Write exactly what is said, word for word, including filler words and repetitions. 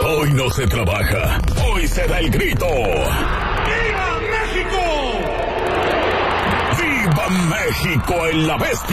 Hoy no se trabaja, hoy se da el grito. ¡Viva México! ¡Viva México en La Bestia!